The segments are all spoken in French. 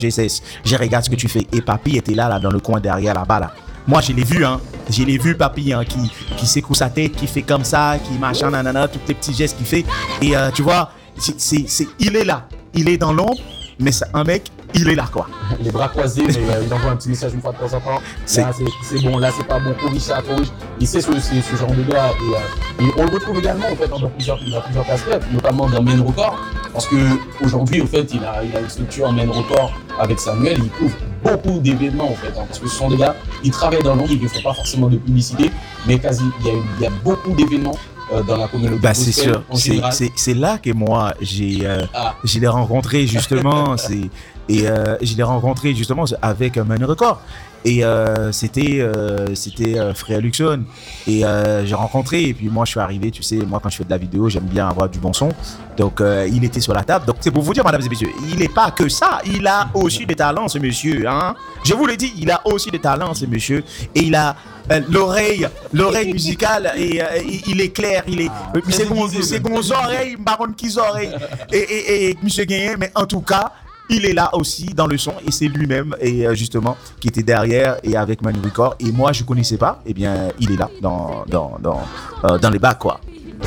je regarde ce que tu fais. Et Papy était là dans le coin derrière là-bas là. Moi, je l'ai vu, Je l'ai vu, Papy, qui secoue sa tête, qui fait comme ça, qui machin, nanana, tous les petits gestes qu'il fait. Et tu vois, il est là. Il est dans l'ombre, mais c'est un mec, il est là, quoi. Les bras croisés, mais il envoie un petit message une fois de temps en temps. Là, c'est bon, là, c'est pas bon, corrige ça, corrige. Il sait ce genre de gars. Et on le retrouve également, en fait, dans plusieurs casquettes, notamment dans Main Record. Parce qu'aujourd'hui, en fait, il a une structure en Main Record avec Samuel. Il couvre beaucoup d'événements, en fait. Parce que ce sont des gars, ils travaillent dans l'ombre, ils ne font pas forcément de publicité, mais il y a beaucoup d'événements dans la communauté. C'est sûr. C'est là que moi, je l'ai rencontré, justement. Je l'ai rencontré justement avec Main Record. Et c'était Frère Luxon. Et j'ai rencontré, et puis moi je suis arrivé, tu sais, moi quand je fais de la vidéo, j'aime bien avoir du bon son. Donc il était sur la table. Donc c'est pour vous dire, mesdames et messieurs, il n'est pas que ça, il a aussi des talents, ce monsieur. Je vous l'ai dit, il a aussi des talents, ce monsieur. Et il a l'oreille musicale, et il est clair, c'est nos oreilles, baronne qui oreilles, et monsieur Gagné, mais en tout cas, il est là aussi dans le son, et c'est lui-même, et justement, qui était derrière et avec Main Record. Et moi, je connaissais pas. Eh bien, il est là dans les bacs, quoi.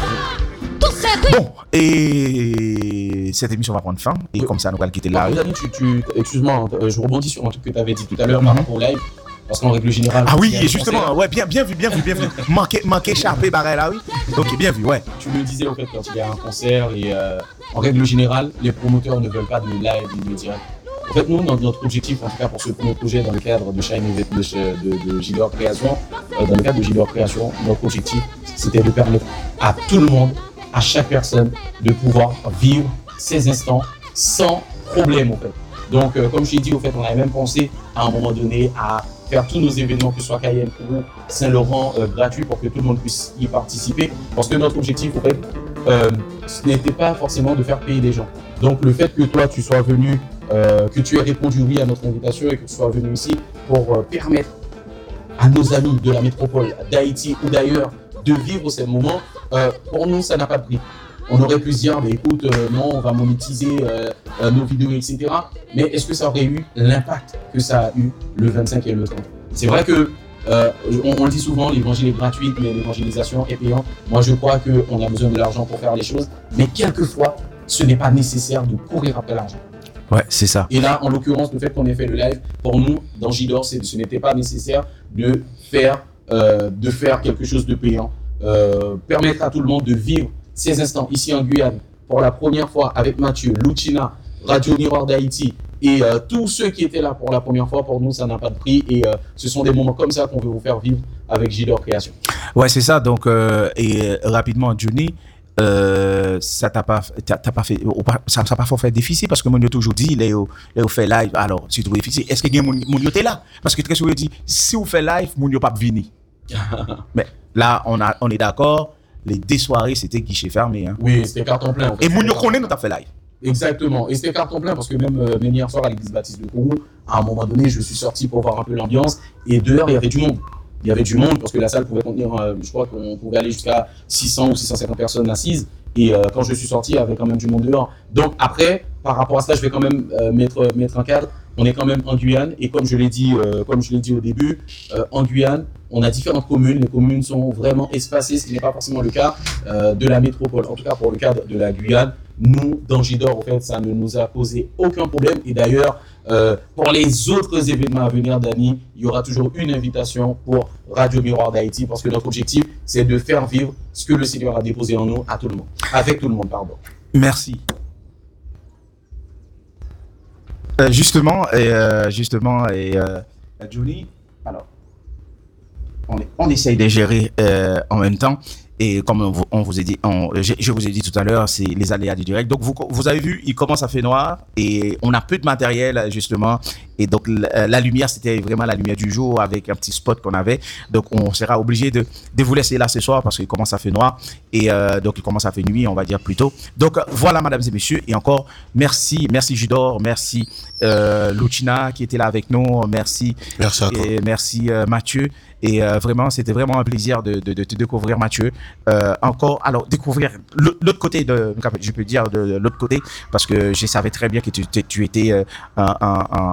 Bon, et cette émission va prendre fin. Et comme ça, nous allons quitter là. Excuse-moi, je rebondis sur un truc que tu avais dit tout à l'heure par rapport au live. Parce qu'en règle générale. Ah oui, et justement, ouais, bien vu. Manqué charpé, barré là, oui. Ok, bien vu, ouais. Tu me disais, en fait, quand il y a un concert, et en règle générale, les promoteurs ne veulent pas de live immédiat. En fait, nous, notre objectif, en tout cas pour ce premier projet, dans le cadre de Shine de Gilor Création, notre objectif, c'était de permettre à tout le monde, à chaque personne, de pouvoir vivre ces instants sans problème, en fait. Donc, comme je l'ai dit, au fait, on avait même pensé à un moment donné à faire tous nos événements, que ce soit Cayenne ou Saint-Laurent, gratuits pour que tout le monde puisse y participer. Parce que notre objectif, en fait, ce n'était pas forcément de faire payer les gens. Donc, le fait que toi, tu sois venu, que tu aies répondu oui à notre invitation et que tu sois venu ici pour permettre à nos amis de la métropole d'Haïti ou d'ailleurs de vivre ces moments, pour nous, ça n'a pas de prix. On aurait pu se dire, mais écoute, non, on va monétiser nos vidéos, etc. Mais est-ce que ça aurait eu l'impact que ça a eu le 25 et le 30? C'est vrai que, on le dit souvent, l'évangile est gratuit, mais l'évangélisation est payante. Moi, je crois qu'on a besoin de l'argent pour faire les choses, mais quelquefois, ce n'est pas nécessaire de courir après l'argent. Ouais, c'est ça. Et là, en l'occurrence, le fait qu'on ait fait le live, pour nous, dans Gidor, ce n'était pas nécessaire de faire quelque chose de payant. Permettre à tout le monde de vivre ces instants ici en Guyane, pour la première fois avec Mathieu, Lucina, Radio Miroir d'Haïti et tous ceux qui étaient là pour la première fois, pour nous, ça n'a pas de prix. Et ce sont des moments comme ça qu'on veut vous faire vivre avec Gidor Création. Ouais, c'est ça. Donc, et rapidement, Johnny, ça t'a pas fait difficile parce que mon toujours dit, il fait live, alors c'est trop difficile. Est-ce que mon était là? Parce que très souvent, il dit, si vous faites live, mon pas venir. Mais là, on est d'accord. Les deux soirées, c'était guichet fermé. Oui, c'était carton plein. En fait. Et Mounio connaît, nous t'as fait live. Exactement. Et c'était carton plein parce que même hier soir à l'église Baptiste de Kourou, à un moment donné, je suis sorti pour voir un peu l'ambiance. Et dehors, il y avait du monde. Il y avait du monde parce que la salle pouvait contenir, je crois qu'on pouvait aller jusqu'à 600 ou 650 personnes assises. Et quand je suis sorti, il y avait quand même du monde dehors. Donc après, par rapport à ça, je vais quand même mettre un cadre. On est quand même en Guyane et comme je l'ai dit au début, en Guyane, on a différentes communes. Les communes sont vraiment espacées, ce qui n'est pas forcément le cas de la métropole. En tout cas, pour le cadre de la Guyane, nous, dans Gidor, en fait, ça ne nous a posé aucun problème. Et d'ailleurs, pour les autres événements à venir, Dani, il y aura toujours une invitation pour Radio Miroir d'Haïti parce que notre objectif, c'est de faire vivre ce que le Seigneur a déposé en nous à tout le monde, avec tout le monde, pardon. Merci. Justement, Johnny, alors, on essaye de gérer en même temps. Et comme on vous a dit, je vous ai dit tout à l'heure, c'est les aléas du direct. Donc, vous avez vu, il commence à faire noir et on a peu de matériel, justement. Et donc, la lumière, c'était vraiment la lumière du jour avec un petit spot qu'on avait. Donc, on sera obligé de vous laisser là ce soir parce qu'il commence à faire noir. Et donc, il commence à faire nuit, on va dire plutôt. Donc, voilà, mesdames et messieurs. Et encore, merci Judor, merci Lucina qui était là avec nous. Merci à toi. Et merci Mathieu. Et vraiment, c'était vraiment un plaisir de te découvrir, Mathieu. Encore, alors, découvrir l'autre côté, je peux dire de l'autre côté, parce que je savais très bien que tu étais un